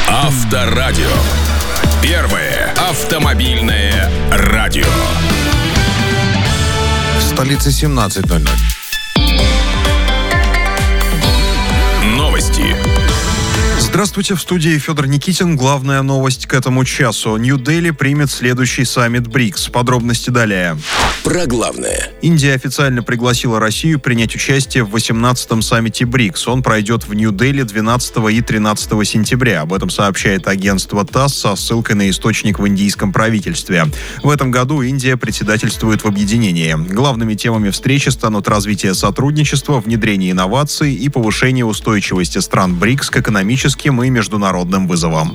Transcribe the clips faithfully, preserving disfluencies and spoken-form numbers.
Авторадио. Первое автомобильное радио. В столице семнадцать ноль ноль. Новости. Здравствуйте, в студии Федор Никитин. Главная новость к этому часу. Нью-Дели примет следующий саммит БРИКС. Подробности далее. Про главное. Индия официально пригласила Россию принять участие в восемнадцатом саммите БРИКС. Он пройдет в Нью-Дели двенадцатого и тринадцатого сентября. Об этом сообщает агентство ТАСС со ссылкой на источник в индийском правительстве. В этом году Индия председательствует в объединении. Главными темами встречи станут развитие сотрудничества, внедрение инноваций и повышение устойчивости стран БРИКС к экономическим и международным вызовам.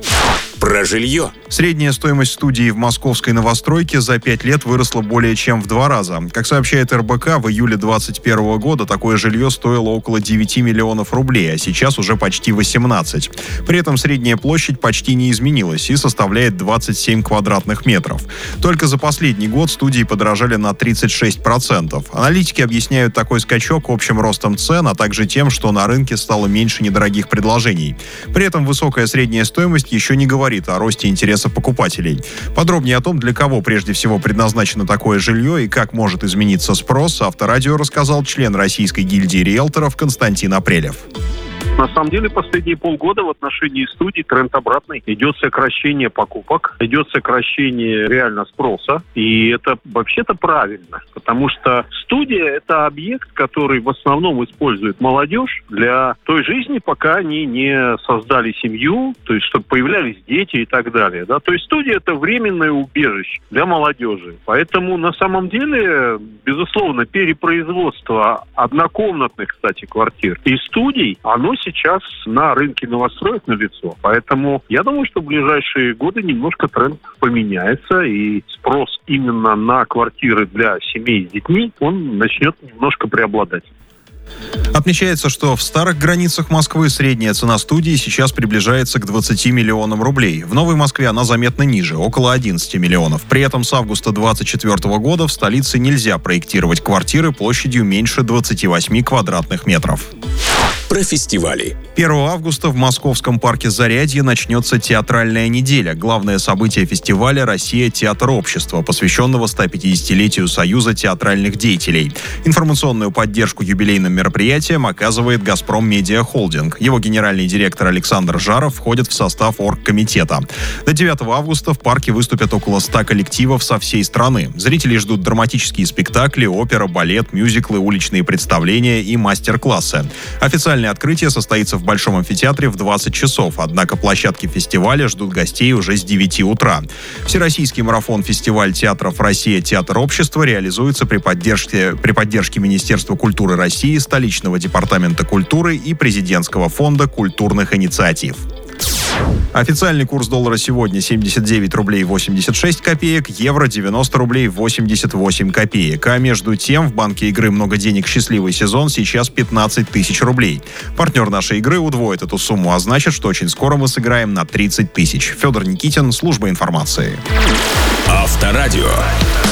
Про жилье. Средняя стоимость студии в московской новостройке за пять лет выросла более чем в два раза. Как сообщает эр бэ ка, в июле двадцать первого года такое жилье стоило около девять миллионов рублей, а сейчас уже почти восемнадцать. При этом средняя площадь почти не изменилась и составляет двадцать семь квадратных метров. Только за последний год студии подорожали на тридцать шесть процентов. Аналитики объясняют такой скачок общим ростом цен, а также тем, что на рынке стало меньше недорогих предложений. При этом высокая средняя стоимость еще не говорит о росте интереса покупателей. Подробнее о том, для кого прежде всего предназначено такое жилье и как может измениться спрос, Авторадио рассказал член Российской гильдии риэлторов Константин Апрелев. На самом деле, последние полгода в отношении студий тренд обратный. Идет сокращение покупок, идет сокращение реально спроса. И это вообще-то правильно, потому что студия – это объект, который в основном использует молодежь для той жизни, пока они не создали семью, то есть чтобы появлялись дети и так далее. Да? То есть студия – это временное убежище для молодежи. Поэтому на самом деле, безусловно, перепроизводство однокомнатных, кстати, квартир и студий, оно сейчас на рынке новостроек налицо. Поэтому я думаю, что в ближайшие годы немножко тренд поменяется, и спрос именно на квартиры для семей с детьми, он начнет немножко преобладать. Отмечается, что в старых границах Москвы средняя цена студии сейчас приближается к двадцати миллионам рублей. В Новой Москве она заметно ниже, около одиннадцати миллионов. При этом с августа двадцать четвёртого года в столице нельзя проектировать квартиры площадью меньше двадцати восьми квадратных метров. Про фестивали. первого августа в московском парке Зарядье начнется театральная неделя. Главное событие фестиваля «Россия. Театр общества», посвященного сто пятидесятилетию Союза театральных деятелей. Информационную поддержку юбилейным мероприятиям оказывает «Газпром Медиа Холдинг». Его генеральный директор Александр Жаров входит в состав оргкомитета. До девятого августа в парке выступят около ста коллективов со всей страны. Зрителей ждут драматические спектакли, опера, балет, мюзиклы, уличные представления и мастер-классы. Официально открытие состоится в Большом амфитеатре в двадцать часов, однако площадки фестиваля ждут гостей уже с девяти утра. Всероссийский марафон «Фестиваль театров Россия. Театр общества» реализуется при поддержке, при поддержке Министерства культуры России, столичного департамента культуры и президентского фонда культурных инициатив. Официальный курс доллара сегодня семьдесят девять рублей восемьдесят шесть копеек, евро девяносто рублей восемьдесят восемь копеек. А между тем в банке игры «Много денег. Счастливый сезон» сейчас пятнадцать тысяч рублей. Партнер нашей игры удвоит эту сумму, а значит, что очень скоро мы сыграем на тридцать тысяч. Федор Никитин, служба информации. Авторадио.